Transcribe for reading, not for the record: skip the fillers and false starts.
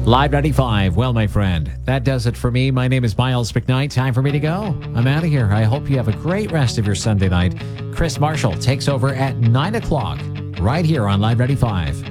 Live 95. Well, my friend, that does it for me. My name is Miles McKnight. Time for me to go. I'm out of here. I hope you have a great rest of your Sunday night. Chris Marshall takes over at 9 o'clock right here on Live 95.